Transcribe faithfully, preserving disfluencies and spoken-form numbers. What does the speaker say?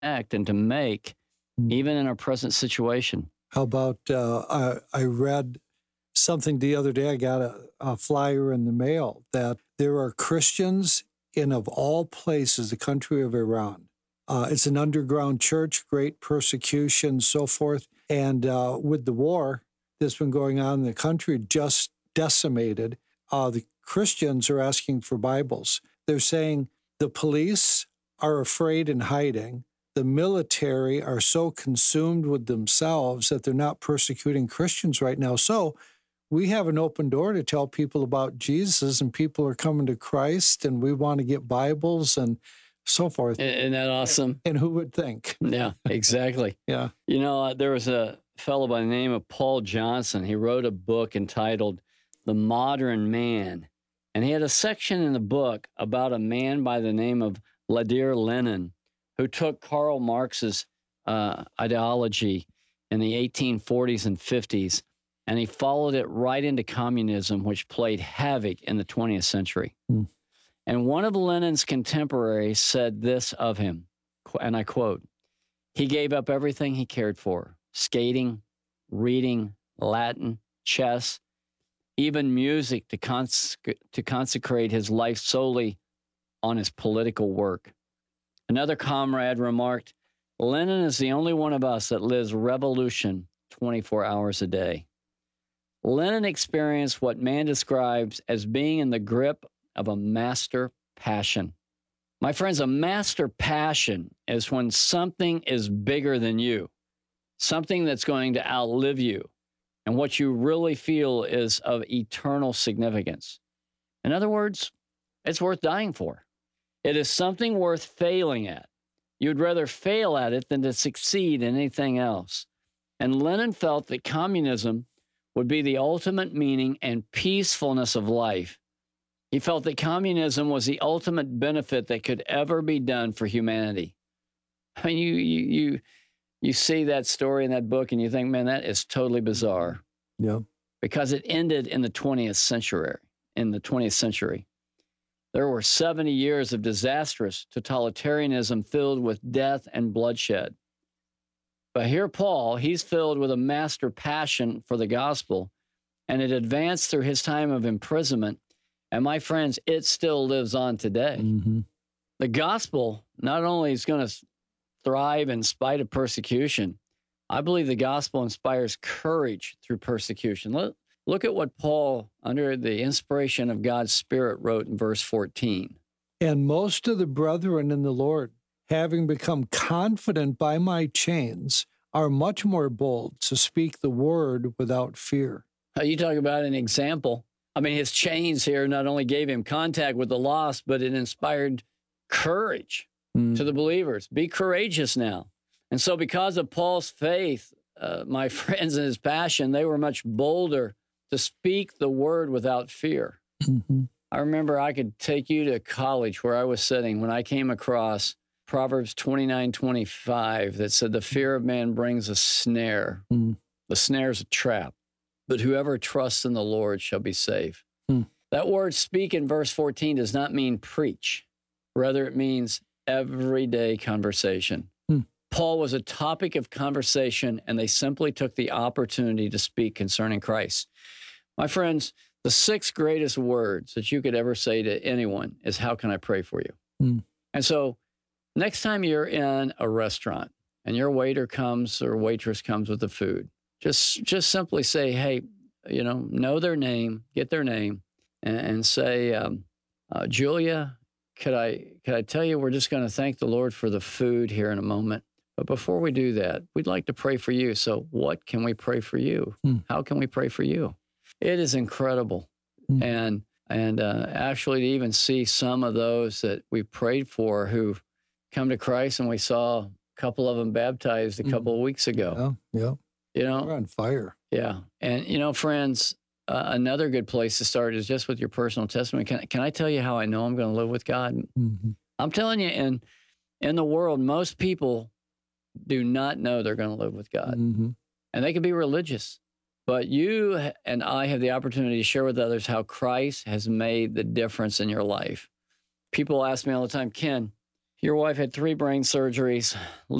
act and to make, mm. even in our present situation. How about, uh, I, I read something the other day, I got a, a flyer in the mail that there are Christians in, of all places, the country of Iran. Uh, it's an underground church, great persecution, so forth. And uh, with the war that's been going on in the country, just decimated, uh, the Christians are asking for Bibles. They're saying the police are afraid and hiding. The military are so consumed with themselves that they're not persecuting Christians right now. So we have an open door to tell people about Jesus, and people are coming to Christ, and we want to get Bibles and so forth. Isn't that awesome? And who would think? Yeah, exactly. Yeah. You know, uh, there was a fellow by the name of Paul Johnson. He wrote a book entitled The Modern Man. And he had a section in the book about a man by the name of Vladimir Lenin, who took Karl Marx's uh, ideology in the eighteen forties and fifties, and he followed it right into communism, which played havoc in the twentieth century. Mm. And one of Lenin's contemporaries said this of him, and I quote, "He gave up everything he cared for, skating, reading, Latin, chess, even music to, cons- to consecrate his life solely on his political work." Another comrade remarked, "Lenin is the only one of us that lives revolution twenty-four hours a day." Lenin experienced what man describes as being in the grip of a master passion. My friends, a master passion is when something is bigger than you, something that's going to outlive you, and what you really feel is of eternal significance. In other words, it's worth dying for. It is something worth failing at. You'd rather fail at it than to succeed in anything else. And Lenin felt that communism would be the ultimate meaning and peacefulness of life. He felt that communism was the ultimate benefit that could ever be done for humanity. I mean, you you you you see that story in that book and you think, man, that is totally bizarre. Yeah. Because it ended in the twentieth century. In the twentieth century. There were seventy years of disastrous totalitarianism filled with death and bloodshed. But here, Paul, he's filled with a master passion for the gospel, and it advanced through his time of imprisonment. And my friends, it still lives on today. Mm-hmm. The gospel not only is going to thrive in spite of persecution, I believe the gospel inspires courage through persecution. Look, look at what Paul, under the inspiration of God's Spirit, wrote in verse fourteen. "And most of the brethren in the Lord, having become confident by my chains, are much more bold to speak the word without fear." You talk about an example. I mean, his chains here not only gave him contact with the lost, but it inspired courage mm. to the believers. Be courageous now. And so because of Paul's faith, uh, my friends, and his passion, they were much bolder to speak the word without fear. Mm-hmm. I remember I could take you to college where I was sitting when I came across Proverbs twenty-nine twenty-five that said, "The fear of man brings a snare. Mm. The snare is a trap. But whoever trusts in the Lord shall be safe." Hmm. That word "speak" in verse fourteen does not mean preach. Rather, it means everyday conversation. Hmm. Paul was a topic of conversation, and they simply took the opportunity to speak concerning Christ. My friends, the six greatest words that you could ever say to anyone is, "How can I pray for you?" Hmm. And so next time you're in a restaurant and your waiter comes or waitress comes with the food, Just just simply say, hey, you know, know their name, get their name, and, and say, um, uh, Julia, could I could I tell you we're just going to thank the Lord for the food here in a moment. But before we do that, we'd like to pray for you. So what can we pray for you? Hmm. How can we pray for you? It is incredible. Hmm. And and uh, actually to even see some of those that we prayed for who've come to Christ, and we saw a couple of them baptized a couple hmm. of weeks ago. Yeah, yeah. You know, We're on fire. Yeah. And, you know, friends, uh, another good place to start is just with your personal testimony. Can, can I tell you how I know I'm going to live with God? Mm-hmm. I'm telling you, in, in the world, most people do not know they're going to live with God. Mm-hmm. And they can be religious. But you and I have the opportunity to share with others how Christ has made the difference in your life. People ask me all the time, Ken, Your wife had three brain surgeries.